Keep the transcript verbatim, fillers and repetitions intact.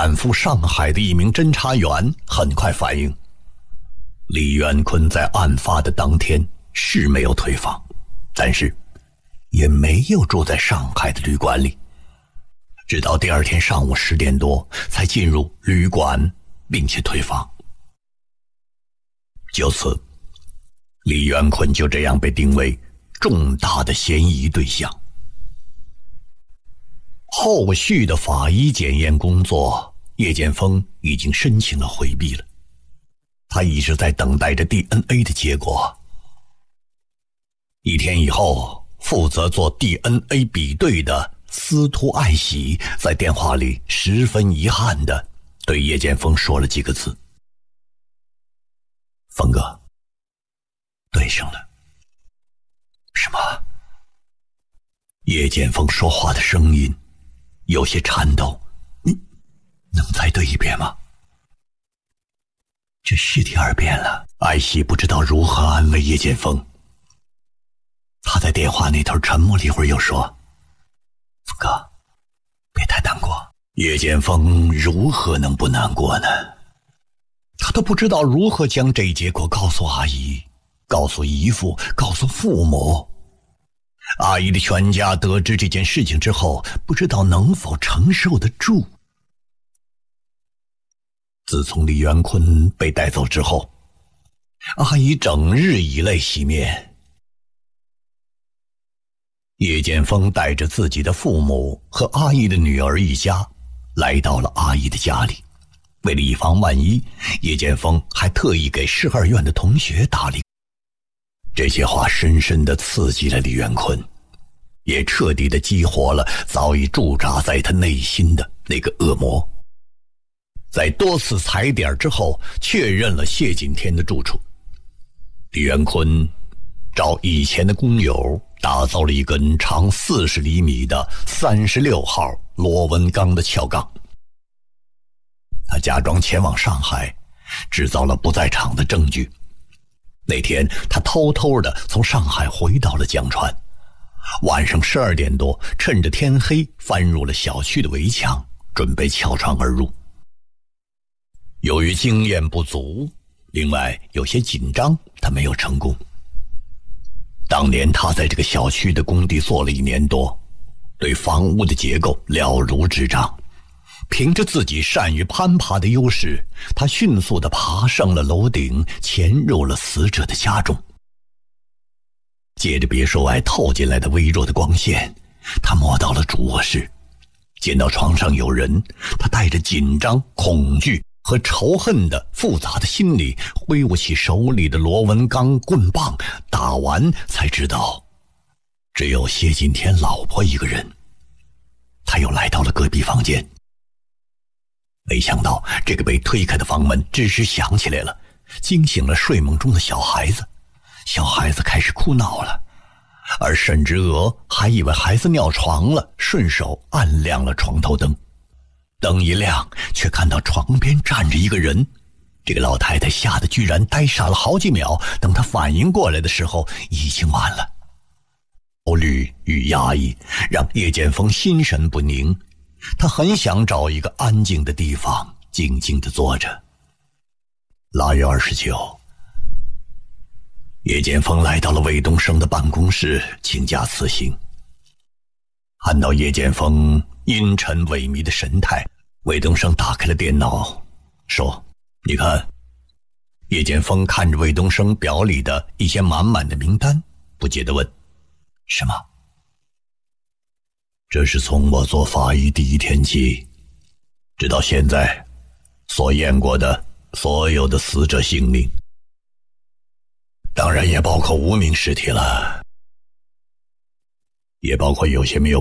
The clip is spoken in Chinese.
赶赴上海的一名侦查员很快反映，李元坤在案发的当天是没有退房，但是也没有住在上海的旅馆里，直到第二天上午十点多才进入旅馆并且退房。就此，李元坤就这样被定为重大的嫌疑对象。后续的法医检验工作，叶剑锋已经申请了回避了，他一直在等待着 D N A 的结果。一天以后，负责做 D N A 比对的司徒爱喜在电话里十分遗憾地对叶剑锋说了几个字：锋哥，对上了。什么？叶剑锋说话的声音有些颤抖，你能再对一遍吗？这是第二遍了。爱喜不知道如何安慰叶剑锋，他在电话那头沉默了一会儿，又说：锋哥，别太难过。叶剑锋如何能不难过呢？他都不知道如何将这一结果告诉阿姨，告诉姨父，告诉父母。阿姨的全家得知这件事情之后，不知道能否承受得住。自从李元坤被带走之后，阿姨整日以泪洗面。叶剑锋带着自己的父母和阿姨的女儿一家来到了阿姨的家里，为了以防万一，叶剑锋还特意给市二院的同学打理。这些话深深地刺激了李元坤，也彻底地激活了早已驻扎在他内心的那个恶魔。在多次踩点之后，确认了谢景天的住处。李元坤找以前的工友打造了一根长四十厘米的三十六号螺纹钢的撬杠。他假装前往上海，制造了不在场的证据。那天他偷偷地从上海回到了江川，晚上十二点多，趁着天黑翻入了小区的围墙，准备撬窗而入。由于经验不足，另外有些紧张，他没有成功。当年他在这个小区的工地做了一年多，对房屋的结构了如指掌。凭着自己善于攀爬的优势，他迅速地爬上了楼顶，潜入了死者的家中。借着别墅外透进来的微弱的光线，他摸到了主卧室，见到床上有人，他带着紧张、恐惧和仇恨的复杂的心理，挥舞起手里的螺纹钢棍棒，打完才知道只有谢景天老婆一个人。他又来到了隔壁房间，没想到这个被推开的房门吱吱响起来了，惊醒了睡梦中的小孩子。小孩子开始哭闹了，而沈之娥还以为孩子尿床了，顺手按亮了床头灯。灯一亮，却看到床边站着一个人。这个老太太吓得居然呆傻了好几秒，等她反应过来的时候，已经晚了。焦虑与压抑让叶剑锋心神不宁，他很想找一个安静的地方静静地坐着。腊月二十九，叶剑锋来到了魏东升的办公室请假辞行。看到叶剑锋阴沉萎靡的神态，魏东升打开了电脑，说：你看。叶剑锋看着魏东升表里的一些满满的名单，不解地问：什么？这是从我做法医第一天起，直到现在所验过的所有的死者姓名，当然也包括无名尸体了，也包括有些没有